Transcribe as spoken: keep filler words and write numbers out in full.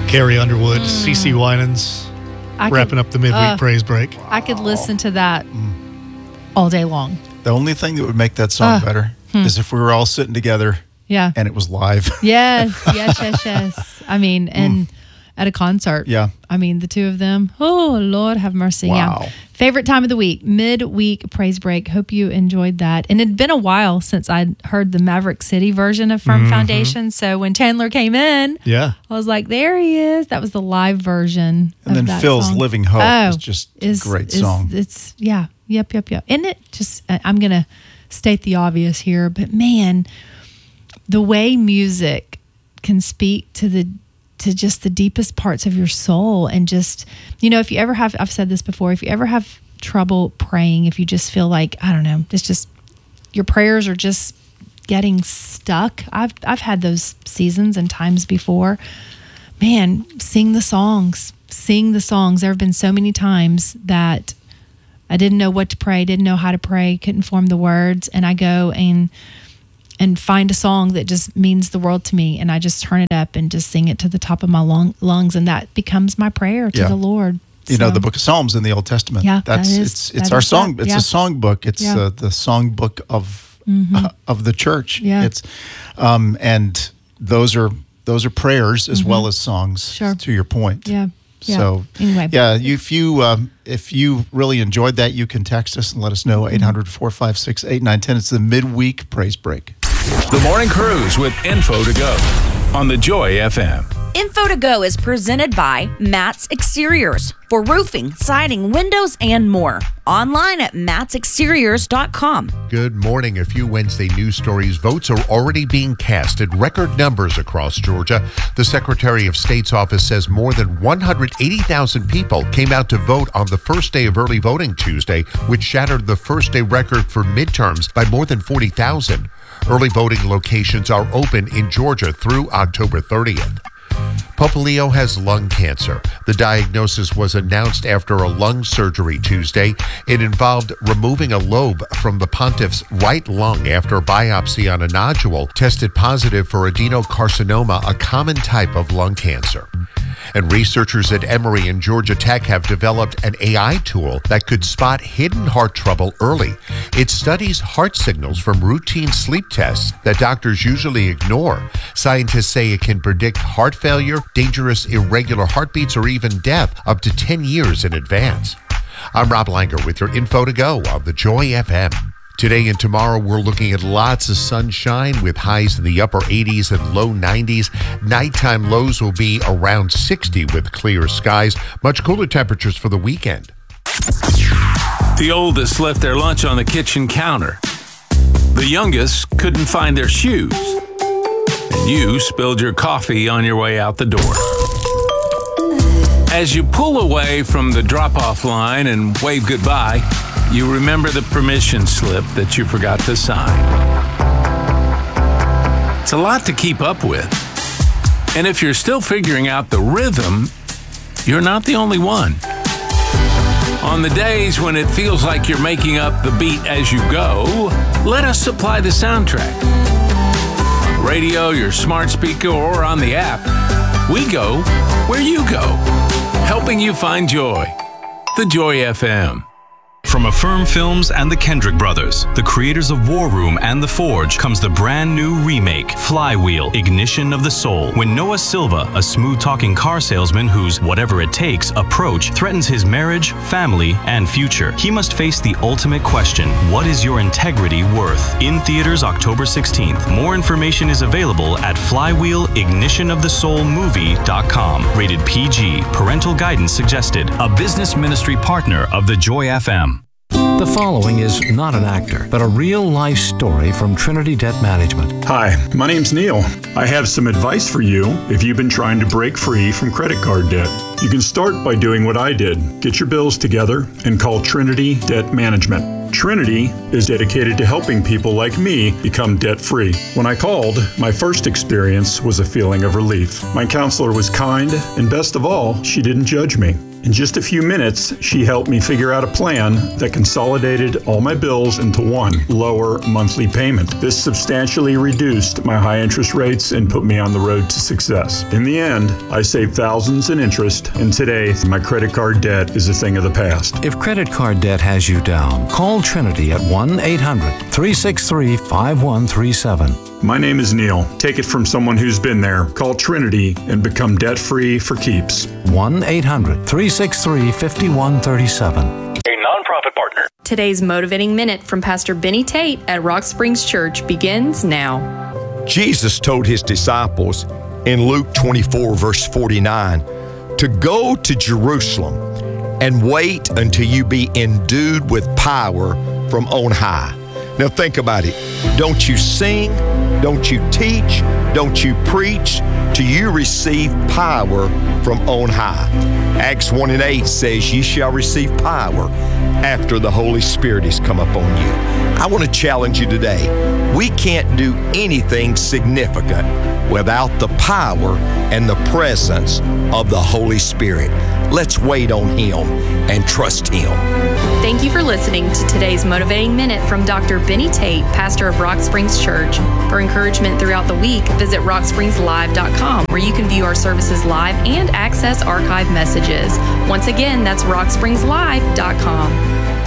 Carrie Underwood, mm. CeCe Winans, I wrapping could, up the midweek uh, praise break. I could listen to that mm. all day long. The only thing that would make that song uh, better hmm. is if we were all sitting together yeah. and it was live. Yes, yes, yes, yes. I mean, and mm. at a concert. Yeah. I mean, the two of them. Oh, Lord have mercy. Wow. Yeah. Favorite time of the week, midweek praise break. Hope you enjoyed that. And it'd been a while since I'd heard the Maverick City version of Firm mm-hmm. Foundation. So when Chandler came in, yeah, I was like, there he is. That was the live version. And of then that Phil's song. Living Hope oh, is just is, a great is, song. It's, yeah, yep, yep, yep. And it just, I'm going to state the obvious here, but man, the way music can speak to the to just the deepest parts of your soul. And just, you know, if you ever have, I've said this before, if you ever have trouble praying, if you just feel like, I don't know, it's just, your prayers are just getting stuck. I've, I've had those seasons and times before. Man, sing the songs, sing the songs. There have been so many times that I didn't know what to pray, didn't know how to pray, couldn't form the words. And I go and and find a song that just means the world to me, and I just turn it up and just sing it to the top of my lung, lungs, and that becomes my prayer to yeah. the Lord. You so, know, the Book of Psalms in the Old Testament. Yeah, that's that is, it's it's that our is song. that. It's yeah. a song book. It's yeah. uh, the song book of mm-hmm. uh, of the church. Yeah. It's um, and those are those are prayers as mm-hmm. well as songs. Sure. To your point. Yeah. Yeah. So anyway, yeah, if you um, if you really enjoyed that, you can text us and let us know. eight hundred, four five six, eight nine one zero. It's the midweek praise break. The Morning Cruise with Info to Go on the Joy F M. Info to Go is presented by Matt's Exteriors for roofing, siding, windows, and more. Online at matts exteriors dot com. Good morning. A few Wednesday news stories. Votes are already being cast at record numbers across Georgia. The Secretary of State's office says more than one hundred eighty thousand people came out to vote on the first day of early voting Tuesday, which shattered the first day record for midterms by more than forty thousand. Early voting locations are open in Georgia through October thirtieth. Pope Leo has lung cancer. The diagnosis was announced after a lung surgery Tuesday. It involved removing a lobe from the pontiff's right lung after a biopsy on a nodule tested positive for adenocarcinoma, a common type of lung cancer. And researchers at Emory and Georgia Tech have developed an A I tool that could spot hidden heart trouble early. It studies heart signals from routine sleep tests that doctors usually ignore. Scientists say it can predict heart failure, dangerous irregular heartbeats, or even death up to ten years in advance. I'm Rob Langer with your Info to Go on the Joy F M. Today and tomorrow, we're looking at lots of sunshine with highs in the upper eighties and low nineties. Nighttime lows will be around sixty with clear skies. Much cooler temperatures for the weekend. The oldest left their lunch on the kitchen counter. The youngest couldn't find their shoes. And you spilled your coffee on your way out the door. As you pull away from the drop-off line and wave goodbye, you remember the permission slip that you forgot to sign. It's a lot to keep up with. And if you're still figuring out the rhythm, you're not the only one. On the days when it feels like you're making up the beat as you go, let us supply the soundtrack. On the radio, your smart speaker, or on the app, we go where you go, helping you find joy. The Joy F M. From Affirm Films and the Kendrick Brothers, the creators of War Room and The Forge, comes the brand new remake, Flywheel, Ignition of the Soul. When Noah Silva, a smooth-talking car salesman whose whatever it takes approach threatens his marriage, family, and future, he must face the ultimate question: what is your integrity worth? In theaters October sixteenth. More information is available at flywheel ignition of the soul movie dot com. Rated P G. Parental guidance suggested. A business ministry partner of the Joy F M. The following is not an actor, but a real-life story from Trinity Debt Management. Hi, my name's Neil. I have some advice for you if you've been trying to break free from credit card debt. You can start by doing what I did. Get your bills together and call Trinity Debt Management. Trinity is dedicated to helping people like me become debt-free. When I called, my first experience was a feeling of relief. My counselor was kind, and best of all, she didn't judge me. In just a few minutes, she helped me figure out a plan that consolidated all my bills into one lower monthly payment. This substantially reduced my high interest rates and put me on the road to success. In the end, I saved thousands in interest, and today my credit card debt is a thing of the past. If credit card debt has you down, call Trinity at one eight hundred, three six three, five one three seven. My name is Neil. Take it from someone who's been there. Call Trinity and become debt-free for keeps. one eight hundred, three six three, five one three seven. A nonprofit partner. Today's Motivating Minute from Pastor Benny Tate at Rock Springs Church begins now. Jesus told his disciples in Luke twenty-four, verse forty-nine, to go to Jerusalem and wait until you be endued with power from on high. Now think about it. Don't you sing, don't you teach, don't you preach till you receive power from on high. Acts one and eight says, ye shall receive power after the Holy Spirit has come upon you. I want to challenge you today. We can't do anything significant without the power and the presence of the Holy Spirit. Let's wait on Him and trust Him. Thank you for listening to today's Motivating Minute from Doctor Benny Tate, pastor of Rock Springs Church. For encouragement throughout the week, visit rock springs live dot com, where you can view our services live and access archive messages. Once again, that's rock springs live dot com.